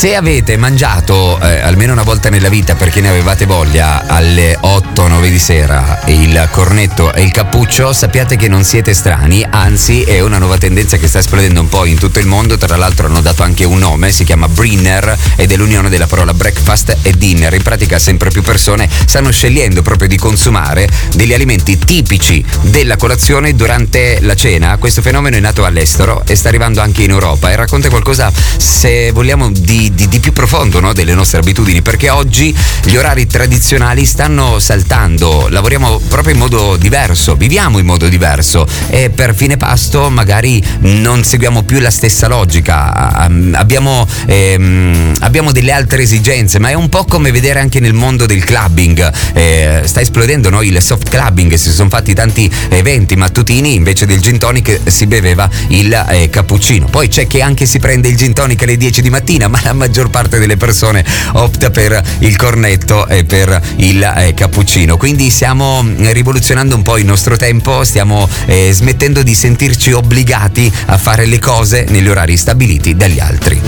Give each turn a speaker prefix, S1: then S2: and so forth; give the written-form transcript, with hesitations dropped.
S1: Se avete mangiato almeno una volta nella vita, perché ne avevate voglia, alle 8-9 di sera il cornetto e il cappuccio, sappiate che non siete strani, anzi è una nuova tendenza che sta esplodendo un po' in tutto il mondo. Tra l'altro hanno dato anche un nome, si chiama Brinner ed è l'unione della parola breakfast e dinner. In pratica sempre più persone stanno scegliendo proprio di consumare degli alimenti tipici della colazione durante la cena. Questo fenomeno è nato all'estero e sta arrivando anche in Europa e racconta qualcosa, se vogliamo, di più profondo, no? Delle nostre abitudini, perché oggi gli orari tradizionali stanno saltando, lavoriamo proprio in modo diverso, viviamo in modo diverso e per fine pasto magari non seguiamo più la stessa logica, abbiamo delle altre esigenze, ma è un po' come vedere anche nel mondo del clubbing, sta esplodendo, no? Il soft clubbing, si sono fatti tanti eventi mattutini, invece del gin tonic si beveva il cappuccino. Poi c'è che anche si prende il gin tonic alle 10 di mattina, ma la maggior parte delle persone opta per il cornetto e per il cappuccino. Quindi stiamo rivoluzionando un po' il nostro tempo, stiamo smettendo di sentirci obbligati a fare le cose negli orari stabiliti dagli altri.